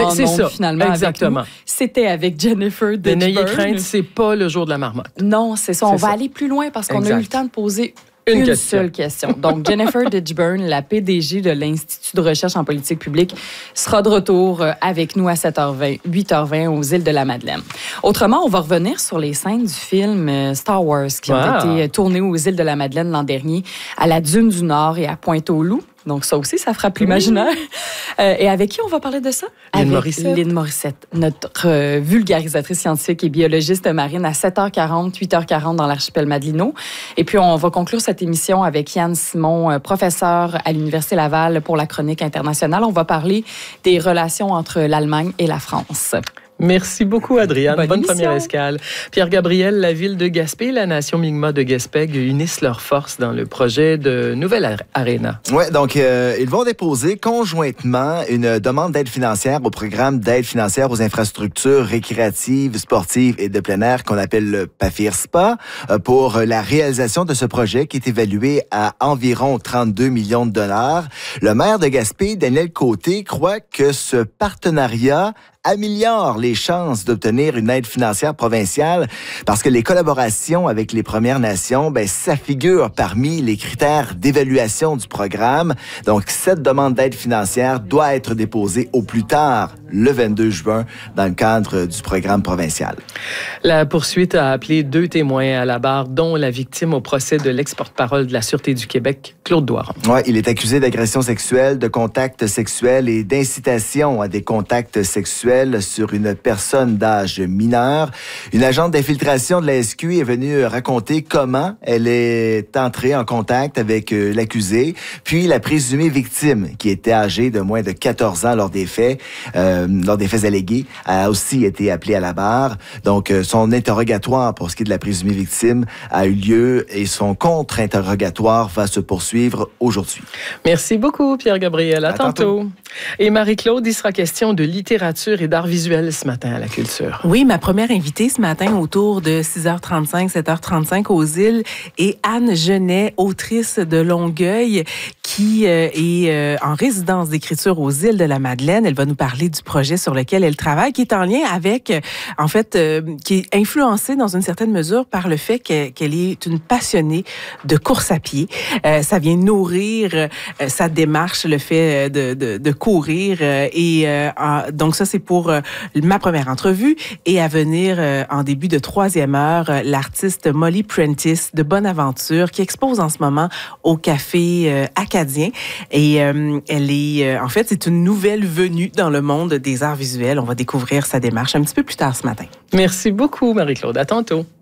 en c'est ondes, ça, finalement. exactement. Avec nous. C'était avec Jennifer Ditchburn. N'ayez crainte, c'est pas le jour de la marmotte. Non, c'est ça. On va aller plus loin parce qu'on a eu le temps de poser une seule question. Donc, Jennifer Ditchburn, la PDG de l'Institut de recherche en politique publique, sera de retour avec nous à 7h20, 8h20 aux îles de la Madeleine. Autrement, on va revenir sur les scènes du film Star Wars qui ont été tournées aux îles de la Madeleine l'an dernier, à la Dune du Nord et à Pointe-aux-Loups. Donc, ça aussi, ça frappe l'imaginaire. Et avec qui on va parler de ça? Avec Lynn Morissette, notre vulgarisatrice scientifique et biologiste marine à 7h40, 8h40 dans l'archipel Madelino. Et puis, on va conclure cette émission avec Yann Simon, professeur à l'Université Laval pour la chronique internationale. On va parler des relations entre l'Allemagne et la France. Merci beaucoup, Adriane. Bonne première escale. Pierre-Gabriel, la ville de Gaspé et la nation Mi'kmaq de Gaspé unissent leurs forces dans le projet de nouvelle aréna. Oui, donc ils vont déposer conjointement une demande d'aide financière au programme d'aide financière aux infrastructures récréatives, sportives et de plein air qu'on appelle le PAFIR-SPA pour la réalisation de ce projet qui est évalué à environ 32 millions de dollars. Le maire de Gaspé, Daniel Côté, croit que ce partenariat améliore les chances d'obtenir une aide financière provinciale parce que les collaborations avec les Premières Nations, ça figure parmi les critères d'évaluation du programme. Donc, cette demande d'aide financière doit être déposée au plus tard le 22 juin dans le cadre du programme provincial. La poursuite a appelé 2 témoins à la barre, dont la victime au procès de l'ex-porte-parole de la Sûreté du Québec, Claude Doiron. Oui, il est accusé d'agression sexuelle, de contact sexuel et d'incitation à des contacts sexuels sur une personne d'âge mineur. Une agente d'infiltration de la SQ est venue raconter comment elle est entrée en contact avec l'accusé, puis la présumée victime, qui était âgée de moins de 14 ans lors des faits allégués, a aussi été appelée à la barre. Donc, son interrogatoire pour ce qui est de la présumée victime a eu lieu et son contre-interrogatoire va se poursuivre aujourd'hui. Merci beaucoup, Pierre-Gabriel. À tantôt. Et Marie-Claude, il sera question de littérature et d'art visuel ce matin à la Culture. Oui, ma première invitée ce matin autour de 6h35, 7h35 aux îles est Anne Genet, autrice de Longueuil, qui est en résidence d'écriture aux îles de la Madeleine. Elle va nous parler du projet sur lequel elle travaille, qui est en lien avec, qui est influencé dans une certaine mesure par le fait qu'elle est une passionnée de course à pied. Ça vient nourrir sa démarche, le fait de courir. Donc ça, c'est pour ma première entrevue. Et à venir, en début de 3e heure, l'artiste Molly Prentice de Bonaventure, qui expose en ce moment au Café Acadien. Et elle est, en fait, c'est une nouvelle venue dans le monde des arts visuels. On va découvrir sa démarche un petit peu plus tard ce matin. Merci beaucoup, Marie-Claude. À tantôt.